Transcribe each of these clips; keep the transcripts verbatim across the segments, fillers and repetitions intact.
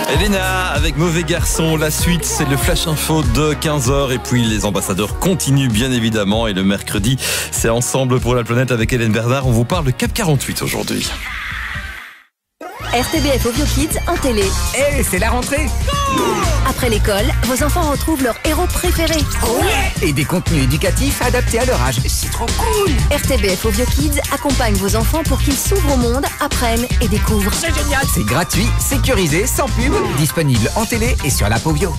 Elena avec Mauvais Garçon, la suite c'est le Flash Info de quinze heures et puis les ambassadeurs continuent bien évidemment et le mercredi c'est Ensemble pour la planète avec Hélène Bernard. On vous parle de Cap quarante-huit aujourd'hui. R T B F Ovio Kids en télé. Eh, hey, c'est la rentrée. Après l'école, vos enfants retrouvent leur héros préféré. Ouais. Et des contenus éducatifs adaptés à leur âge. C'est trop cool. R T B F Ovio Kids accompagne vos enfants pour qu'ils s'ouvrent au monde, apprennent et découvrent. C'est génial. C'est gratuit, sécurisé, sans pub, disponible en télé et sur l'app Ovio.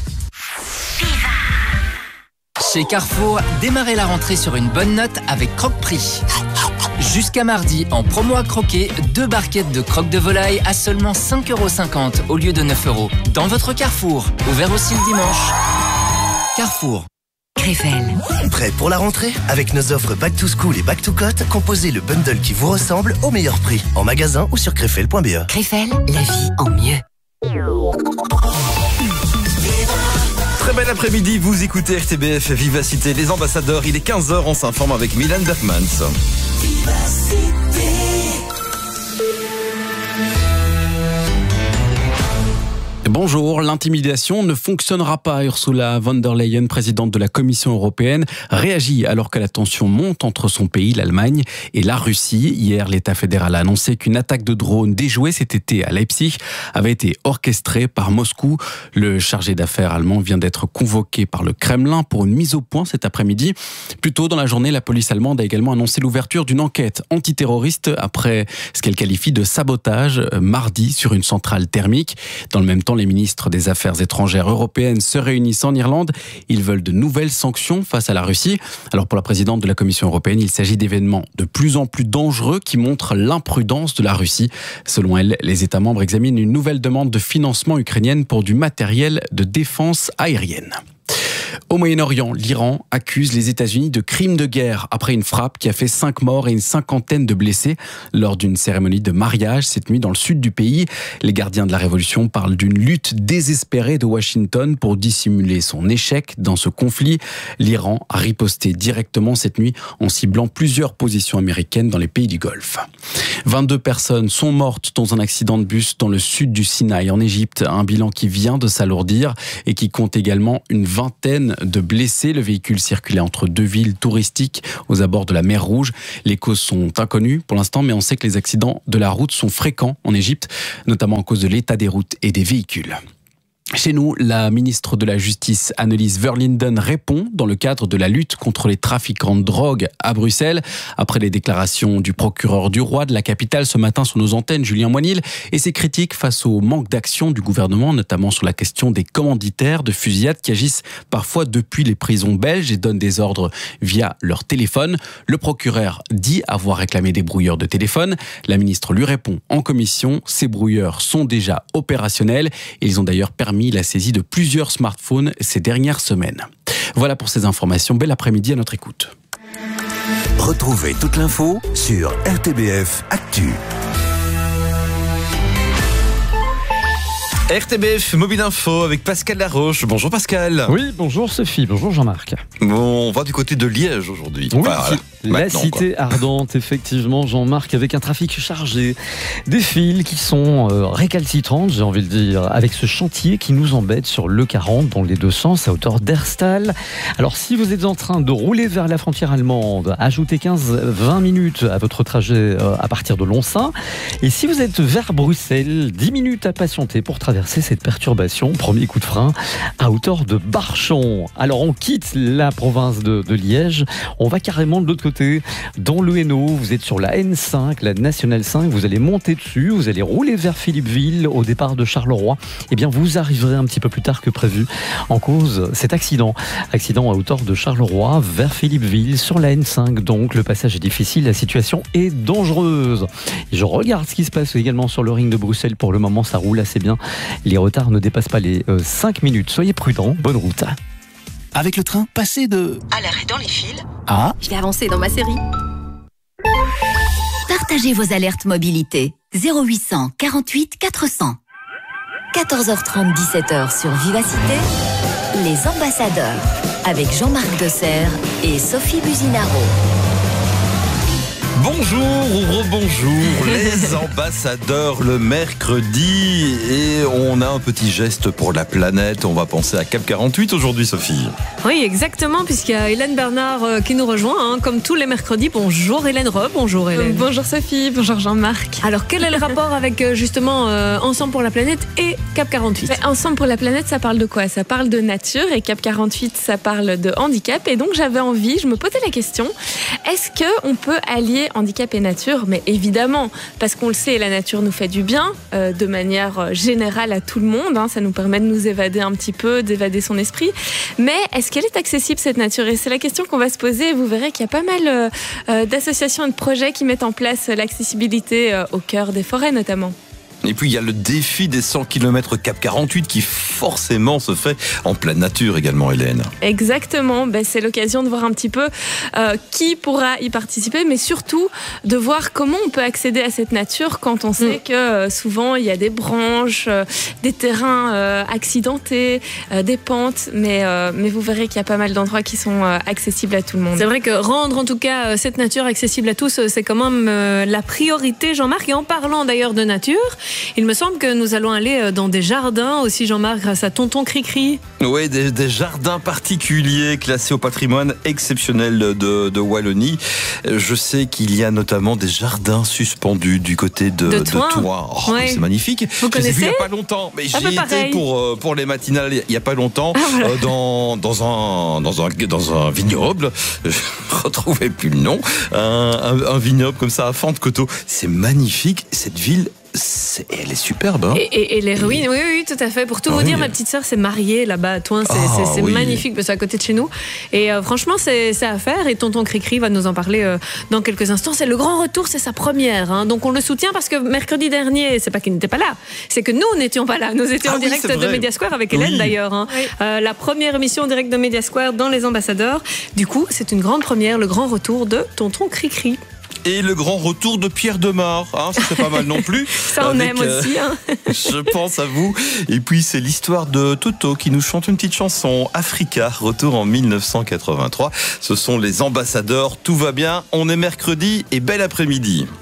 Chez Carrefour, démarrez la rentrée sur une bonne note avec Croque-Prix. Jusqu'à mardi, en promo à croquer, deux barquettes de croque de volaille à seulement cinq euros cinquante au lieu de neuf euros. Dans votre Carrefour, ouvert aussi le dimanche. Carrefour. Krefel. Prêt pour la rentrée? Avec nos offres Back to School et Back to Cote, composez le bundle qui vous ressemble au meilleur prix. En magasin ou sur krefel point b e. Krefel, la vie en mieux. Très bel après-midi, vous écoutez R T B F Vivacité, les ambassadeurs, il est quinze heures, on s'informe avec Milan Bergmans. Bonjour, l'intimidation ne fonctionnera pas. Ursula von der Leyen, présidente de la Commission européenne, réagit alors que la tension monte entre son pays, l'Allemagne, et la Russie. Hier, l'État fédéral a annoncé qu'une attaque de drone déjouée cet été à Leipzig avait été orchestrée par Moscou. Le chargé d'affaires allemand vient d'être convoqué par le Kremlin pour une mise au point cet après-midi. Plus tôt dans la journée, la police allemande a également annoncé l'ouverture d'une enquête antiterroriste après ce qu'elle qualifie de sabotage mardi sur une centrale thermique. Dans le même temps, les ministres des Affaires étrangères européennes se réunissent en Irlande. Ils veulent de nouvelles sanctions face à la Russie. Alors pour la présidente de la Commission européenne, il s'agit d'événements de plus en plus dangereux qui montrent l'imprudence de la Russie. Selon elle, les États membres examinent une nouvelle demande de financement ukrainienne pour du matériel de défense aérienne. Au Moyen-Orient, l'Iran accuse les États-Unis de crimes de guerre après une frappe qui a fait cinq morts et une cinquantaine de blessés lors d'une cérémonie de mariage cette nuit dans le sud du pays. Les gardiens de la révolution parlent d'une lutte désespérée de Washington pour dissimuler son échec dans ce conflit. L'Iran a riposté directement cette nuit en ciblant plusieurs positions américaines dans les pays du Golfe. vingt-deux personnes sont mortes dans un accident de bus dans le sud du Sinaï en Égypte. Un bilan qui vient de s'alourdir et qui compte également une vingtaine de blessés. Le véhicule circulait entre deux villes touristiques aux abords de la mer Rouge. Les causes sont inconnues pour l'instant, mais on sait que les accidents de la route sont fréquents en Égypte, notamment à cause de l'état des routes et des véhicules. Chez nous, la ministre de la Justice, Annelies Verlinden, répond dans le cadre de la lutte contre les trafiquants de drogue à Bruxelles. Après les déclarations du procureur du roi de la capitale ce matin sur nos antennes, Julien Moinil, et ses critiques face au manque d'action du gouvernement, notamment sur la question des commanditaires de fusillades qui agissent parfois depuis les prisons belges et donnent des ordres via leur téléphone. Le procureur dit avoir réclamé des brouilleurs de téléphone. La ministre lui répond en commission, ces brouilleurs sont déjà opérationnels et ils ont d'ailleurs permis la saisie de plusieurs smartphones ces dernières semaines. Voilà pour ces informations. Bel après-midi à notre écoute. Retrouvez toute l'info sur R T B F Actu. R T B F Mobile Info avec Pascal Laroche. Bonjour Pascal. Oui, bonjour Sophie, bonjour Jean-Marc. Bon, on va du côté de Liège aujourd'hui. Oui, enfin, voilà. La Maintenant, cité quoi. ardente, effectivement, Jean-Marc, avec un trafic chargé, des files qui sont euh, récalcitrantes, j'ai envie de dire, avec ce chantier qui nous embête sur l'E quarante dans les deux sens à hauteur d'Herstal. Alors si vous êtes en train de rouler vers la frontière allemande, ajoutez quinze à vingt minutes à votre trajet euh, à partir de Lonsin. Et si vous êtes vers Bruxelles, dix minutes à patienter pour traverser cette perturbation. Premier coup de frein à hauteur de Barchon. Alors on quitte la province de, de Liège, on va carrément de l'autre côté. Dans le Hainaut, vous êtes sur la N cinq, la Nationale cinq, vous allez monter dessus, vous allez rouler vers Philippeville au départ de Charleroi. Eh bien, vous arriverez un petit peu plus tard que prévu en cause cet accident. Accident à hauteur de Charleroi vers Philippeville sur la N cinq. Donc, le passage est difficile, la situation est dangereuse. Et je regarde ce qui se passe également sur le ring de Bruxelles. Pour le moment, ça roule assez bien. Les retards ne dépassent pas les euh, cinq minutes. Soyez prudents, bonne route. Avec le train, passez de... À l'arrêt dans les fils. Ah, Je vais avancer dans ma série. Partagez vos alertes mobilité. zéro huit cent quarante-huit quatre cents. quatorze heures trente, dix-sept heures sur Vivacité. Les ambassadeurs. Avec Jean-Marc Desserre et Sophie Buzinaro. Bonjour ou rebonjour, les ambassadeurs le mercredi, et on a un petit geste pour la planète. On va penser à Cap quarante-huit aujourd'hui, Sophie. Oui, exactement, puisqu'il y a Hélène Bernard euh, qui nous rejoint, hein, comme tous les mercredis. Bonjour Hélène Rob, bonjour Hélène. Bonjour Sophie, bonjour Jean-Marc. Alors, quel est le rapport avec euh, justement euh, Ensemble pour la planète et Cap quarante-huit? Mais Ensemble pour la planète, ça parle de quoi? Ça parle de nature, et Cap quarante-huit, ça parle de handicap. Et donc j'avais envie, je me posais la question, est-ce qu'on peut allier handicap et nature? Mais évidemment, parce qu'on le sait, la nature nous fait du bien, euh, de manière générale à tout le monde, hein, ça nous permet de nous évader un petit peu, d'évader son esprit. Mais est-ce qu'elle est accessible, cette nature? Et c'est la question qu'on va se poser, et vous verrez qu'il y a pas mal euh, euh, d'associations et de projets qui mettent en place l'accessibilité euh, au cœur des forêts notamment. Et puis il y a le défi des cent kilomètres Cap quarante-huit qui forcément se fait en pleine nature également, Hélène. Exactement, ben, c'est l'occasion de voir un petit peu euh, qui pourra y participer, mais surtout de voir comment on peut accéder à cette nature quand on sait mmh. que euh, souvent il y a des branches, euh, des terrains euh, accidentés, euh, des pentes, mais, euh, mais vous verrez qu'il y a pas mal d'endroits qui sont euh, accessibles à tout le monde. C'est vrai que rendre en tout cas euh, cette nature accessible à tous, euh, c'est quand même euh, la priorité, Jean-Marc. Et en parlant d'ailleurs de nature, il me semble que nous allons aller dans des jardins aussi, Jean-Marc, grâce à Tonton Cricri. Oui, des, des jardins particuliers classés au patrimoine exceptionnel de, de Wallonie. Je sais qu'il y a notamment des jardins suspendus du côté de, de Thoin. Oh, ouais. C'est magnifique. Vous Je connaissez? les ai vus il n'y a pas longtemps. Mais j'y ah, bah, étais pour, pour les matinales il n'y a pas longtemps, ah, voilà. euh, dans, dans, un, dans, un, dans un vignoble. Je ne retrouvais plus le nom. Un, un, un vignoble comme ça à Fente-Coteau. C'est magnifique. Cette ville, C'est, elle est superbe. Hein, et, et, et les ruines, oui, oui, tout à fait. Pour tout oui. vous dire, ma petite sœur s'est mariée là-bas à Thoin. C'est, ah, c'est, c'est oui. magnifique, parce que c'est à côté de chez nous. Et euh, franchement, c'est, c'est à faire. Et Tonton Cricri va nous en parler euh, dans quelques instants. C'est le grand retour, c'est sa première. Hein. Donc on le soutient parce que mercredi dernier, c'est pas qu'il n'était pas là, c'est que nous n'étions pas là. Nous étions ah, en direct oui, de Media Square avec Hélène oui. d'ailleurs. Hein. Oui. Euh, la première émission en direct de Media Square dans Les Ambassadeurs. Du coup, c'est une grande première, le grand retour de Tonton Cricri. Et le grand retour de Pierre Demar, hein, ça c'est pas mal non plus. Ça on avec, aime aussi. Hein. Euh, je pense à vous. Et puis c'est l'histoire de Toto qui nous chante une petite chanson, Africa, retour en dix-neuf cent quatre-vingt-trois. Ce sont les ambassadeurs, tout va bien, on est mercredi et bel après-midi.